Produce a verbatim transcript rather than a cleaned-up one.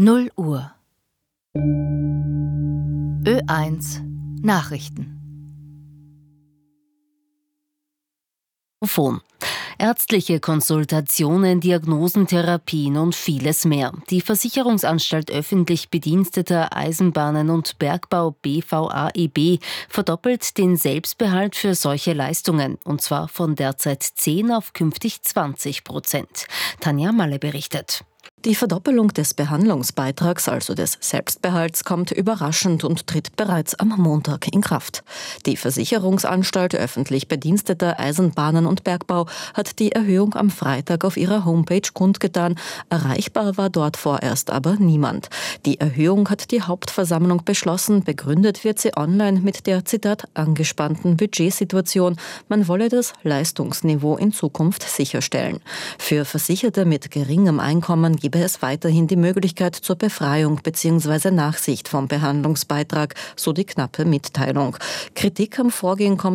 null Uhr. Ö eins Nachrichten. Ärztliche Konsultationen, Diagnosen, Therapien und vieles mehr. Die Versicherungsanstalt öffentlich Bediensteter Eisenbahnen und Bergbau B V A E B verdoppelt den Selbstbehalt für solche Leistungen, und zwar von derzeit zehn auf künftig zwanzig Prozent. Tanja Malle berichtet. Die Verdoppelung des Behandlungsbeitrags, also des Selbstbehalts, kommt überraschend und tritt bereits am Montag in Kraft. Die Versicherungsanstalt öffentlich Bediensteter Eisenbahnen und Bergbau hat die Erhöhung am Freitag auf ihrer Homepage kundgetan. Erreichbar war dort vorerst aber niemand. Die Erhöhung hat die Hauptversammlung beschlossen. Begründet wird sie online mit der, Zitat, angespannten Budgetsituation. Man wolle das Leistungsniveau in Zukunft sicherstellen. Für Versicherte mit geringem Einkommen gebe es weiterhin die Möglichkeit zur Befreiung bzw. Nachsicht vom Behandlungsbeitrag, so die knappe Mitteilung. Kritik am Vorgehen kommt